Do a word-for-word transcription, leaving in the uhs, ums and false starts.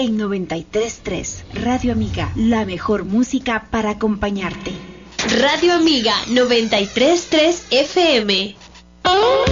en noventa y tres punto tres. Radio Amiga, la mejor música para acompañarte. Radio Amiga noventa y tres punto tres F M.